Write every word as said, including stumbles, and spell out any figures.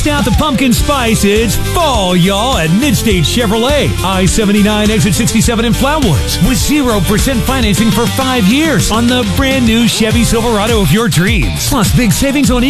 Bust out the pumpkin spice. It's fall, y'all, at Midstate Chevrolet. I seventy-nine, exit sixty-seven in Flatwoods. With zero percent financing for five years on the brand new Chevy Silverado of your dreams. Plus big savings on